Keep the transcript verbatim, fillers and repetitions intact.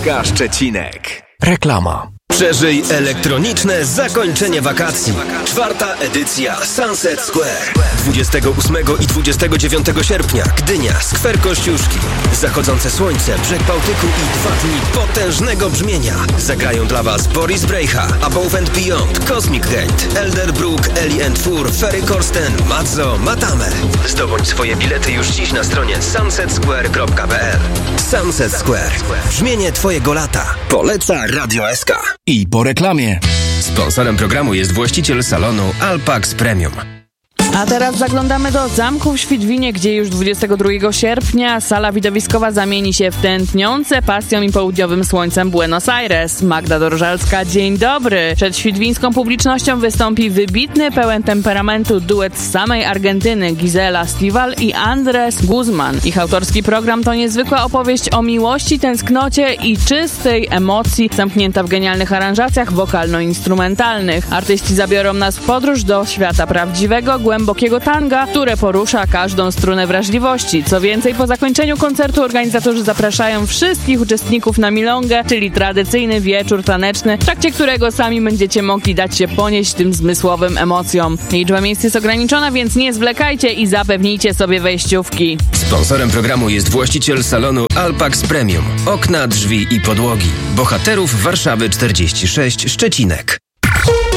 Alpaka Szczecinek. Reklama. Przeżyj elektroniczne zakończenie wakacji. Czwarta edycja Sunset Square. dwudziestego ósmego i dwudziestego dziewiątego sierpnia Gdynia, Skwer Kościuszki. Zachodzące słońce, brzeg Bałtyku i dwa dni potężnego brzmienia. Zagrają dla Was Boris Brejcha, Above and Beyond, Cosmic Gate, Elderbrook, Ellie and Fur, Ferry Corsten, Mazzo, Matame. Zdobądź swoje bilety już dziś na stronie sunset square kropka p l. Sunset Square. Brzmienie Twojego lata. Poleca Radio S K. I po reklamie. Sponsorem programu jest właściciel salonu Alpax Premium. A teraz zaglądamy do zamku w Świdwinie, gdzie już dwudziestego drugiego sierpnia sala widowiskowa zamieni się w tętniące pasją i południowym słońcem Buenos Aires. Magda Dorżalska, dzień dobry. Przed świdwińską publicznością wystąpi wybitny, pełen temperamentu duet z samej Argentyny Gisela Stival i Andres Guzman. Ich autorski program to niezwykła opowieść o miłości, tęsknocie i czystej emocji, zamknięta w genialnych aranżacjach wokalno-instrumentalnych. Artyści zabiorą nas w podróż do świata prawdziwego, głębokiego tanga, które porusza każdą strunę wrażliwości. Co więcej, po zakończeniu koncertu organizatorzy zapraszają wszystkich uczestników na milongę, czyli tradycyjny wieczór taneczny, w trakcie którego sami będziecie mogli dać się ponieść tym zmysłowym emocjom. Liczba miejsc jest ograniczona, więc nie zwlekajcie i zapewnijcie sobie wejściówki. Sponsorem programu jest właściciel salonu Alpax Premium. Okna, drzwi i podłogi. Bohaterów Warszawy czterdzieści sześć, Szczecinek.